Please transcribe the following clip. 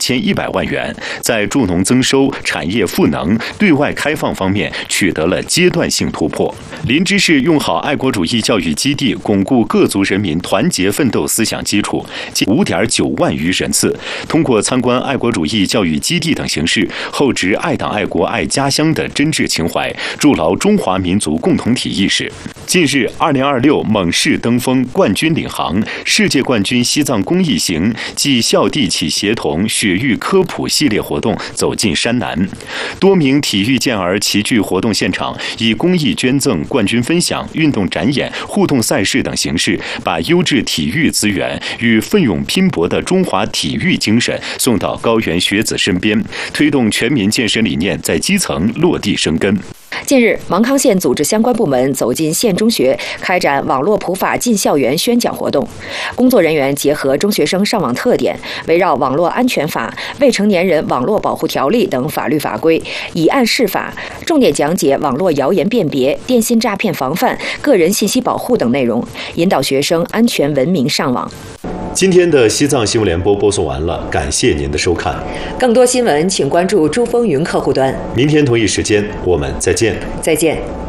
2100万元，在助农增收、产业赋能、对外开放方面取得了阶段性突破。林芝市用好爱国主义教育基地，巩固各族人民团结奋斗思想基础，近5.9万余人次通过参观爱国主义教育基地等形式，厚植爱党爱国爱家乡的真挚情怀，筑牢中华民族共同体意识。近日，2026蒙市登峰冠军领航世界冠军西藏公益行暨校地起协同雪域科普系列活动走进山南，多名体育健儿齐聚活动现场，以公益捐赠、冠军分享、运动展演、互动赛事等形式，把优质体育资源与奋勇拼搏的中华体育精神送到高原学子身边，推动全民健身理念在基层落地生根。 近日，芒康县组织相关部门走进县中学，开展网络普法进校园宣讲活动。工作人员结合中学生上网特点，围绕网络安全法、未成年人网络保护条例等法律法规，以案释法，重点讲解网络谣言辨别、电信诈骗防范、个人信息保护等内容，引导学生安全文明上网。 今天的西藏新闻联播播送完了，感谢您的收看。 更多新闻请关注珠风云客户端。 明天同一时间我们再见。 再见。